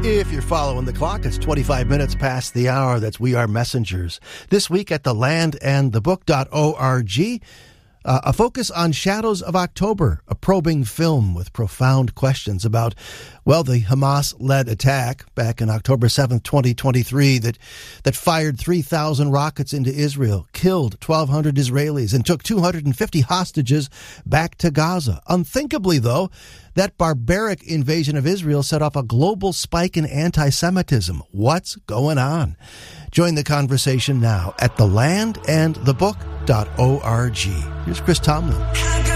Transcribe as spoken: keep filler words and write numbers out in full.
If you're following the clock, it's twenty-five minutes past the hour. That's We Are Messengers. This week at the land and the book dot org, uh, a focus on Shadows of October, a probing film with profound questions about, well, the Hamas-led attack back in October seventh, twenty twenty-three that, that fired three thousand rockets into Israel, killed twelve hundred Israelis, and took two hundred fifty hostages back to Gaza. Unthinkably, though, that barbaric invasion of Israel set off a global spike in anti-Semitism. What's going on? Join the conversation now at the land and the book dot org. Here's Chris Tomlin.